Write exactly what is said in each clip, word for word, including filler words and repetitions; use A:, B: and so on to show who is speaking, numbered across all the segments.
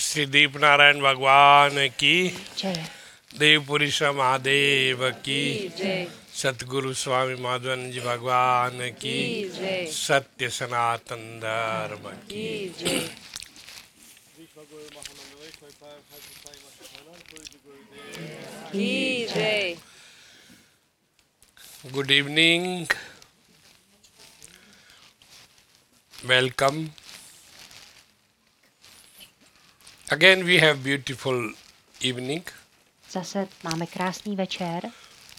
A: श्री दीप नारायण भगवान की
B: जय।
A: देव पुरुष महादेव की
B: जय।
A: सतगुरु स्वामी माधवानंद जी भगवान की
B: जय।
A: सत्य सनातन धर्म की
B: जय। की जय।
A: Good evening, welcome. Again we have beautiful evening.
B: Zase máme krásný večer.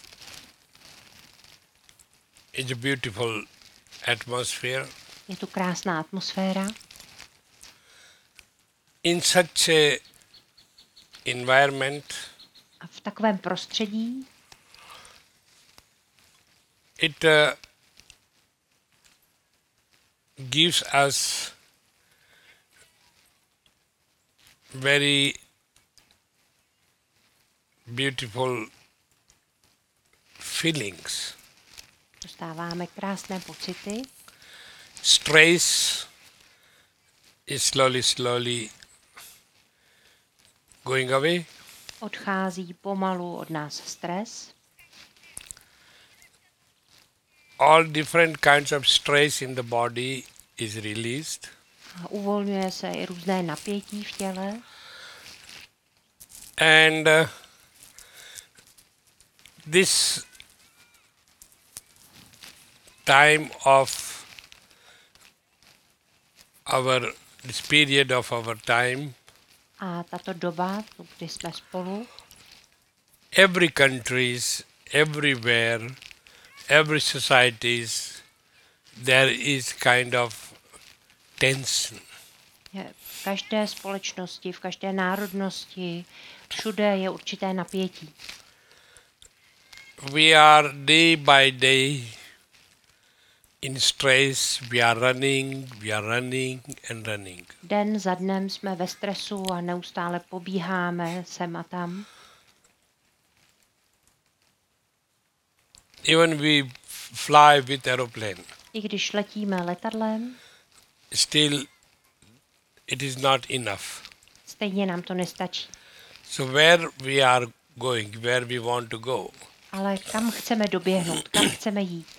A: It's a beautiful atmosphere.
B: Je tu krásná atmosféra.
A: In such a environment,
B: A v takovém prostředí
A: it uh, gives us very beautiful feelings.
B: dostáváme krásné pocity.
A: Stress is slowly, slowly going away.
B: Odchází pomalu od nás stres.
A: All different kinds of stress in the body is released.
B: A uvolňuje se i různé napětí v těle.
A: And uh, this time of our, this period of our time,
B: A tato doba, kdy jsme spolu,
A: every countries, everywhere, every societies, there is kind of tension.
B: je v každé společnosti, v každé národnosti, všude je určité napětí.
A: We are day by day in stress, we are running, we are running and running.
B: Den za dnem jsme ve stresu a neustále pobíháme sem a tam.
A: Even we fly with aeroplane,
B: I když letíme letadlem,
A: still it is not enough.
B: stejně nám to nestačí.
A: So where we are going, where we want to go,
B: Ale kam chceme doběhnout, kam chceme jít?